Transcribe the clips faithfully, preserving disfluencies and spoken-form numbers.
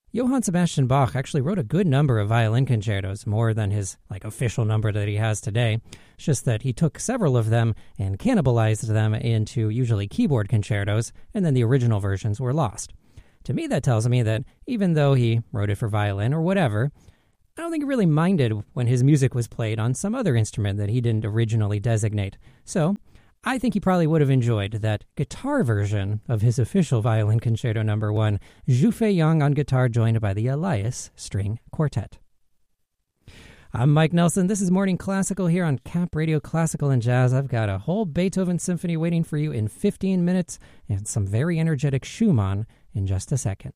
Johann Sebastian Bach actually wrote a good number of violin concertos, more than his like official number that he has today. It's just that he took several of them and cannibalized them into usually keyboard concertos, and then the original versions were lost. To me, that tells me that even though he wrote it for violin or whatever, I don't think he really minded when his music was played on some other instrument that he didn't originally designate. So I think he probably would have enjoyed that guitar version of his official violin concerto number one, Zhufei Yang on guitar, joined by the Elias String Quartet. I'm Mike Nelson. This is Morning Classical here on Cap Radio Classical and Jazz. I've got a whole Beethoven symphony waiting for you in fifteen minutes and some very energetic Schumann in just a second.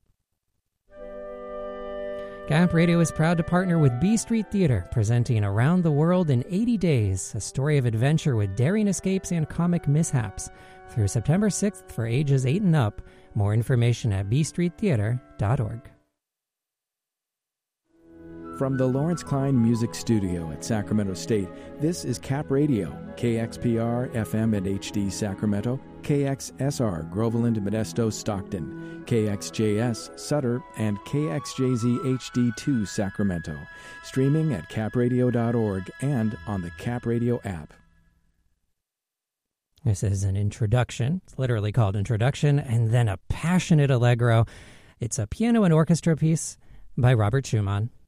Cap Radio is proud to partner with B Street Theater, presenting Around the World in eighty days, a story of adventure with daring escapes and comic mishaps, through September sixth for ages eight and up. More information at b street theater dot org. From the Lawrence Klein Music Studio at Sacramento State, this is Cap Radio, K X P R F M at H D Sacramento, K X S R Groveland, Modesto, Stockton, K X J S Sutter, and K X J Z H D two Sacramento. Streaming at cap radio dot org and on the Cap Radio app. This is an introduction. It's literally called Introduction, and then a passionate allegro. It's a piano and orchestra piece by Robert Schumann.